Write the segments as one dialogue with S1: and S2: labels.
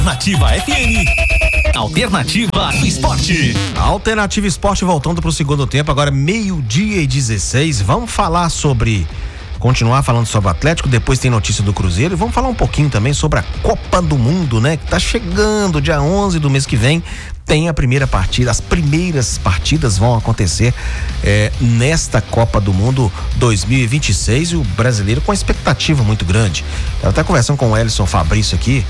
S1: Alternativa FM. Alternativa Esporte.
S2: Alternativa Esporte voltando pro segundo tempo, agora 12:16. Vamos falar sobre... Continuar falando sobre o Atlético, depois tem notícia do Cruzeiro e vamos falar um pouquinho também sobre a Copa do Mundo, né? Que tá chegando, dia 11 do mês que vem, tem a primeira partida, as primeiras partidas vão acontecer nesta Copa do Mundo 2026 e o brasileiro com expectativa muito grande. Eu até conversando com o Elson Fabrício aqui,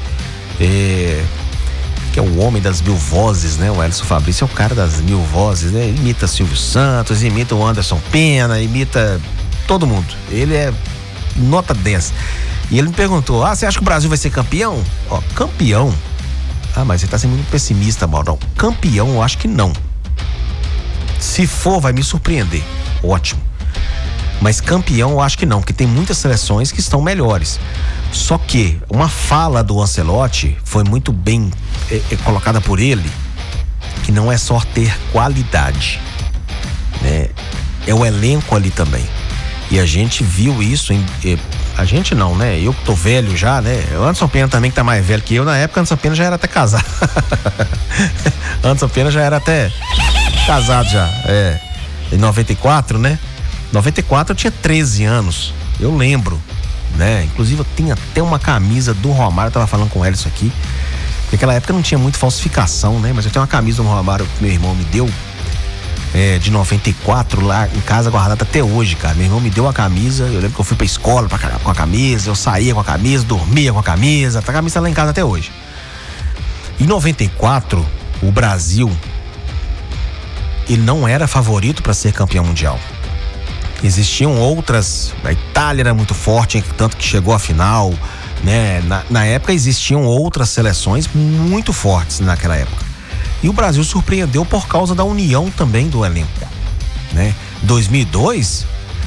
S2: que é o homem das mil vozes, né? O Elson Fabrício é o cara das mil vozes, né? Imita Silvio Santos, imita o Anderson Pena, imita todo mundo. Ele é nota 10. E ele me perguntou: você acha que o Brasil vai ser campeão? Campeão? Mas você tá sendo muito pessimista, Mauro. Campeão, eu acho que não. Se for, vai me surpreender. Ótimo. Mas campeão, eu acho que não, porque tem muitas seleções que estão melhores. Só que uma fala do Ancelotti foi muito bem colocada por ele, que não é só ter qualidade, né? É o elenco ali também. E a gente viu isso a gente não, né? Eu que tô velho já, né? O Anderson Pena também, que tá mais velho que eu. Na época, o Anderson Pena já era até casado. Anderson Pena já era até casado já. Em 94, né? 94 eu tinha 13 anos. Eu lembro, né? Inclusive eu tinha até uma camisa do Romário. Eu tava falando com o Elson aqui. Porque naquela época não tinha muito falsificação, né? Mas eu tenho uma camisa do Romário que meu irmão me deu. De 94 lá em casa, guardada até hoje, cara. Meu irmão me deu a camisa. Eu lembro que eu fui pra escola com a camisa, eu saía com a camisa, dormia com a camisa. A camisa tá lá em casa até hoje. Em 94, o Brasil, ele não era favorito para ser campeão mundial. Existiam outras. A Itália era muito forte, tanto que chegou à final, né? Na época existiam outras seleções muito fortes naquela época. E o Brasil surpreendeu por causa da união também do elenco, né? 2002,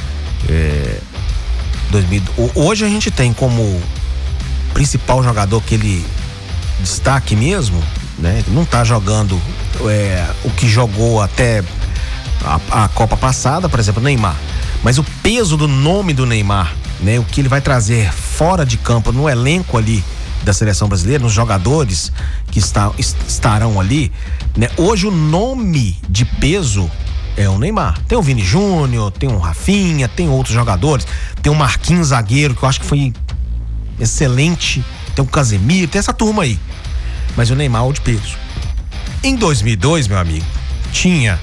S2: hoje a gente tem como principal jogador que ele destaque mesmo, né? Não tá jogando o que jogou até a Copa passada, por exemplo, o Neymar. Mas o peso do nome do Neymar, né? O que ele vai trazer fora de campo, no elenco ali da seleção brasileira, nos jogadores que estarão ali, né? Hoje o nome de peso é o Neymar. Tem o Vini Júnior, tem o Rafinha, tem outros jogadores, tem o Marquinhos zagueiro, que eu acho que foi excelente, tem o Casemiro, tem essa turma aí. Mas o Neymar é o de peso. Em 2002, meu amigo, tinha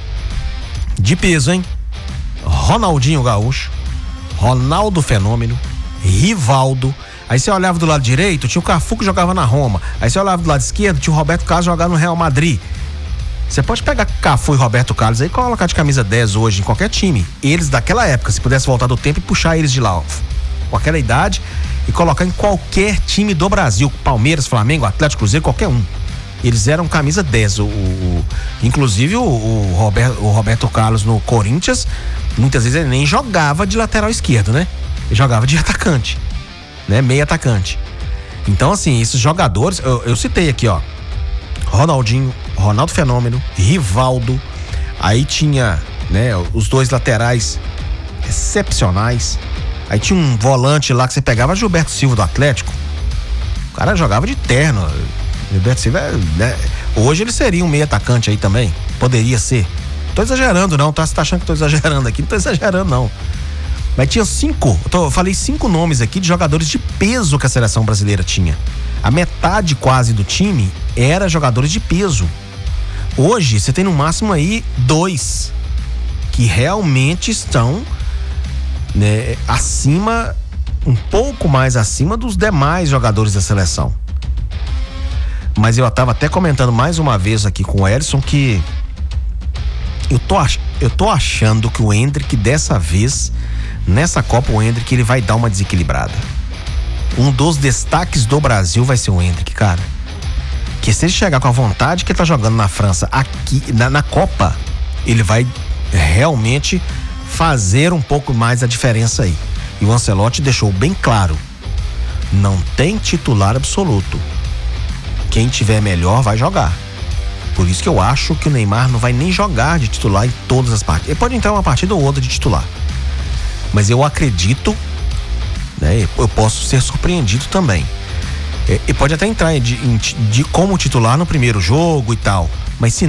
S2: de peso, hein? Ronaldinho Gaúcho, Ronaldo Fenômeno, Rivaldo. Aí você olhava do lado direito, tinha o Cafu que jogava na Roma. Aí você olhava do lado esquerdo, tinha o Roberto Carlos jogando no Real Madrid. Você pode pegar Cafu e Roberto Carlos aí e colocar de camisa 10 hoje em qualquer time. Eles daquela época, se pudesse voltar do tempo e puxar eles de lá, com aquela idade, e colocar em qualquer time do Brasil, Palmeiras, Flamengo, Atlético, Cruzeiro, qualquer um. Eles eram camisa 10. Inclusive o Roberto Carlos no Corinthians, muitas vezes ele nem jogava de lateral esquerdo, né? Ele jogava de atacante, né? Meio atacante. Então, assim, esses jogadores, eu citei aqui, ó, Ronaldinho, Ronaldo Fenômeno, Rivaldo, aí tinha, né, os dois laterais excepcionais. Aí tinha um volante lá que você pegava, Gilberto Silva do Atlético. O cara jogava de terno. Gilberto Silva, né? Hoje ele seria um meio atacante aí também. Poderia ser. Tô exagerando não, tá? Você tá achando que tô exagerando aqui? Não tô exagerando não. Mas tinha eu falei 5 nomes aqui de jogadores de peso que a seleção brasileira tinha. A metade quase do time era jogadores de peso. Hoje você tem no máximo aí 2 que realmente estão, né, acima, um pouco mais acima dos demais jogadores da seleção. Mas eu tava até comentando mais uma vez aqui com o Elson que eu tô achando que o Endrick dessa vez, nessa Copa, o Endrick ele vai dar uma desequilibrada. Um dos destaques do Brasil vai ser o Endrick, cara. Que se ele chegar com a vontade que ele tá jogando na França aqui, na Copa, ele vai realmente fazer um pouco mais a diferença aí. E o Ancelotti deixou bem claro: não tem titular absoluto. Quem tiver melhor vai jogar. Por isso que eu acho que o Neymar não vai nem jogar de titular em todas as partidas. Ele pode entrar uma partida ou outra de titular. Mas eu acredito, né, eu posso ser surpreendido também. E pode até entrar como titular no primeiro jogo e tal, mas se